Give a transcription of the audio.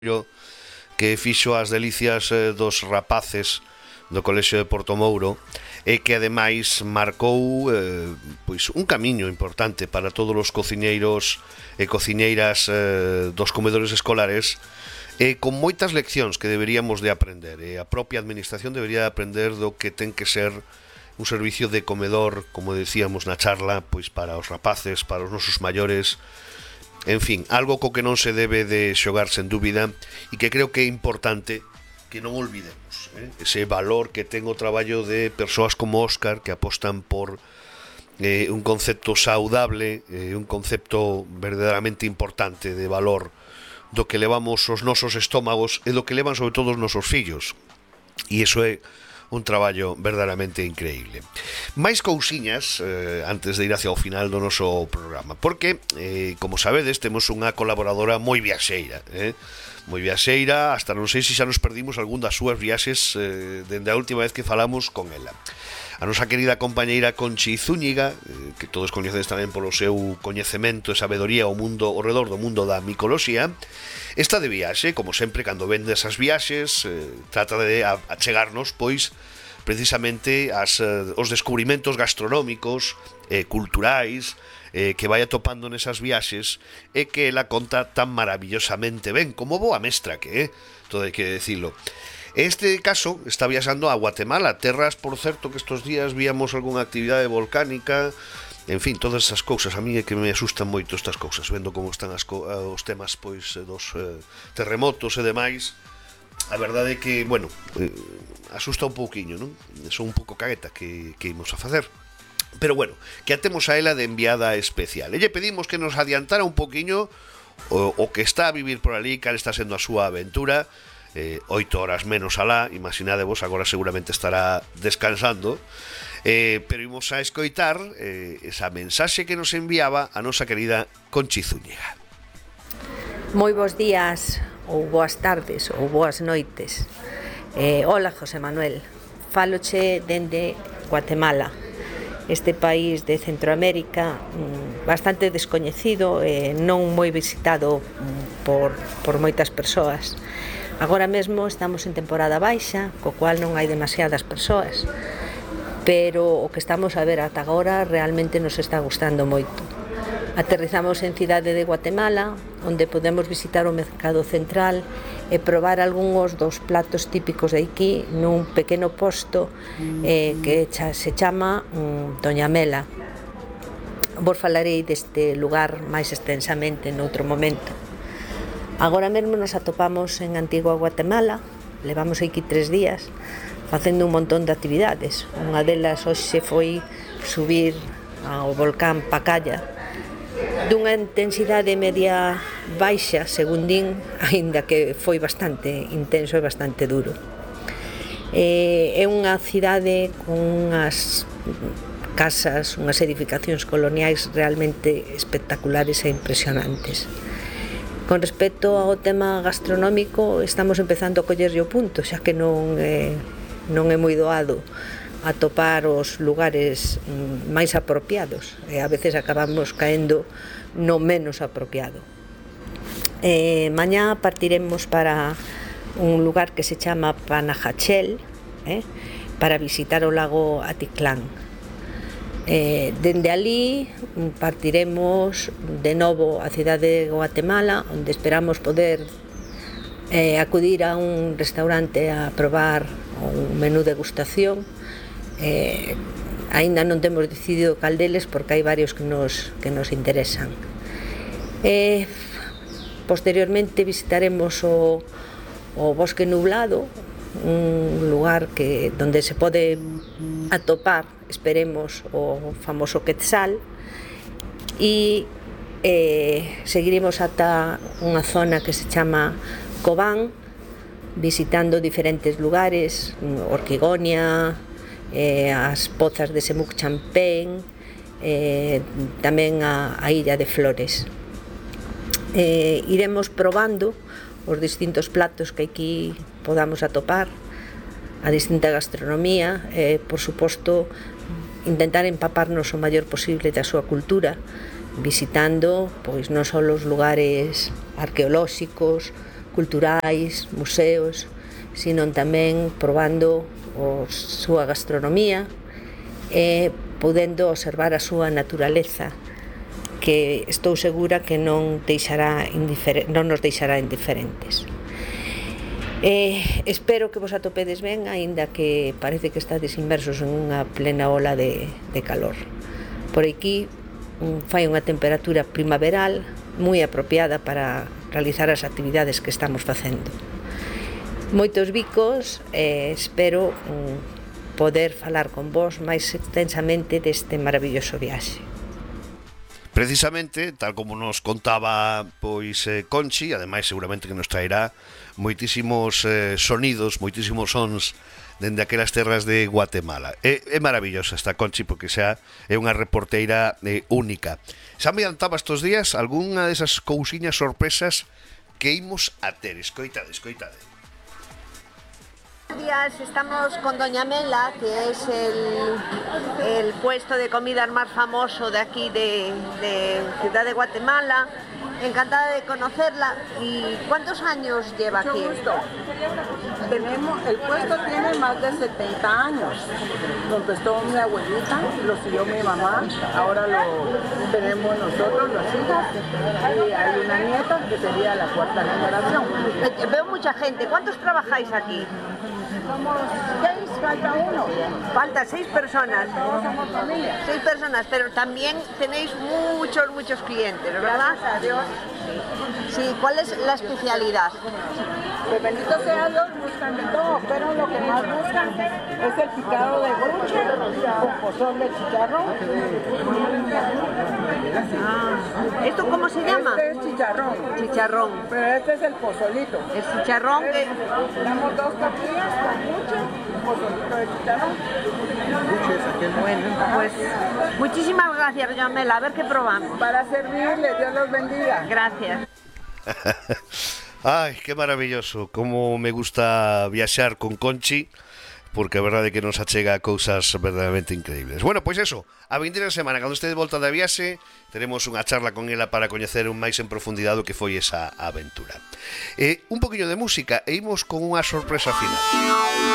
que fixo as delicias dos rapaces do Colexio de Portomouro e que ademais marcou pois un camiño importante para todos os cociñeiros e cociñeiras dos comedores escolares, e con moitas leccións que deberíamos de aprender, e a propia administración debería de aprender do que ten que ser un servicio de comedor, como decíamos na charla, pois para os rapaces, para os nosos maiores. En fin, algo co que non se debe de xogar sen dúbida, e que creo que é importante que non olvidemos ese valor que ten o traballo de persoas como Óscar, que apostan por un concepto saudable, un concepto verdadeiramente importante de valor do que levamos os nosos estómagos e do que levan sobre todo os nosos fillos, e iso é un traballo verdadeiramente increíble. Mais cousiñas antes de ir hacia o final do noso programa, porque, como sabedes, temos unha colaboradora moi viaxeira, moi viaxeira, hasta non sei se xa nos perdimos algún das súas viaxes dende a última vez que falamos con ela. A nosa querida compañeira Conchi Zúñiga, que todos coñecedes tamén polo seu coñecemento e sabedoría ao redor do mundo da micoloxía, está de viaxe, como sempre, cando vende esas viaxes, trata de achegarnos, pois, precisamente os descubrimentos gastronómicos, culturais, que vai atopando nesas viaxes, e que ela conta tan maravillosamente ben, como boa mestra que é, todo hai que decirlo. Este caso está viaxando a Guatemala, terras, por certo, que estos días víamos algunha actividade volcánica. En fin, todas esas cousas, a mí é que me asustan moito estas cousas, vendo como están os temas pois dos terremotos e demais. A verdade é que, bueno, asusta un pouquiño, non? Son un pouco cagueta que imos a facer. Pero bueno, que a temos a ela de enviada especial. E lle pedimos que nos adiantara un pouquiño o que está a vivir por ali, cal está sendo a súa aventura. 8 horas menos alá, imaginadevos, agora seguramente estará descansando, pero imos a escoitar esa mensaxe que nos enviaba a nosa querida Conchi Zúñiga. Moi bons días, ou boas tardes, ou boas noites. Hola, José Manuel, fáloche dende Guatemala, este país de Centroamérica bastante descoñecido e non moi visitado por moitas persoas. Agora mesmo estamos en temporada baixa, co cual non hai demasiadas persoas, pero o que estamos a ver ata agora realmente nos está gustando moito. Aterrizamos en Cidade de Guatemala, onde podemos visitar o mercado central e probar algúns dos platos típicos de aquí nun pequeno posto que se chama Doña Mela. Vos falarei deste lugar máis extensamente noutro momento. Agora mesmo nos atopamos en Antigua Guatemala, levamos aquí 3 días facendo un montón de actividades. Unha delas hoxe foi subir ao volcán Pacaya, dunha intensidade media baixa, según din, aínda que foi bastante intenso e bastante duro. É unha cidade con unhas casas, unhas edificacións coloniais realmente espectaculares e impresionantes. Con respecto ao tema gastronómico, estamos empezando a collerlle o punto, xa que non é moi doado atopar os lugares máis apropiados, e a veces acabamos caendo no menos apropiado. Mañá partiremos para un lugar que se chama Panajachel, para visitar o lago Atitlán. Dende ali partiremos de novo a cidade de Guatemala, onde esperamos poder acudir a un restaurante a probar un menú degustación. Aínda non temos decidido cal deles, porque hai varios que nos interesan. Posteriormente visitaremos o Bosque Nublado, un lugar donde se pode atopar, esperemos, o famoso quetzal, e seguiremos ata unha zona que se chama Cobán, visitando diferentes lugares, Orquigonia, as pozas de Semuc Champén, tamén a Illa de Flores. Iremos probando os distintos platos que aquí podamos atopar, a distinta gastronomía, por suposto, intentar empaparnos o maior posible da súa cultura, visitando pois non só os lugares arqueolóxicos, culturais, museos, sino tamén probando a súa gastronomía e podendo observar a súa naturaleza, que estou segura que non nos deixará indiferentes. Espero que vos atopedes ben, aínda que parece que estades inmersos en unha plena ola de calor. Por aquí fai unha temperatura primaveral moi apropiada para realizar as actividades que estamos facendo. Moitos bicos, espero poder falar con vos máis extensamente deste maravilloso viaxe. Precisamente, tal como nos contaba pois Conchi, ademais seguramente que nos traerá moitísimos sonidos, moitísimos sons dende aquelas terras de Guatemala. É maravillosa esta Conchi porque xa é unha reporteira única. Xa me adiantaba estes días algunha desas cousiñas sorpresas que imos a ter. Escoitade, escoitade. Días estamos con Doña Mela, que es el puesto de comidas más famoso de aquí de Ciudad de Guatemala. Encantada de conocerla. ¿Y cuántos años lleva aquí? Mucho gusto. El puesto tiene más de 70 años. Lo empezó mi abuelita, lo siguió mi mamá, ahora lo tenemos nosotros, las hijas, y hay una nieta que sería la cuarta generación. Veo mucha gente. ¿Cuántos trabajáis aquí? Somos 6, falta uno. Falta 6 personas. Todos somos familia. 6 personas, pero también tenéis muchos clientes, ¿verdad? Gracias a Dios. Sí, ¿cuál es la especialidad? Pues bendito sea Dios, buscan de todo, pero lo que más buscan es el picado de buche con pozol de chicharrón. ¿Esto cómo se llama? Este es chicharrón. Chicharrón. Pero este es el pozolito. El chicharrón que... Damos 2 tortillas con buche, un pozolito de chicharrón. Bueno, pues muchísimas gracias, doña Mela. A ver qué probamos. Para servirle, Dios los bendiga. Gracias. Ai, que maravilloso. Como me gusta viaxar con Conchi, porque a verdade é que nos achega cousas verdadeiramente increíbles. Bueno, pois eso, a vindeira semana, cando este de volta da viaxe, teremos unha charla con ela para coñecer un máis en profundidade o que foi esa aventura. Un poquinho de música e imos con unha sorpresa final.